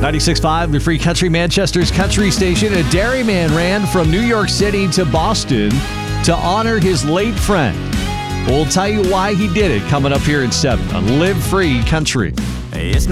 96.5, the Free Country, Manchester's country station. A dairyman ran from New York City to Boston to honor his late friend. We'll tell you why he did it coming up here at 7 on Live Free Country. It's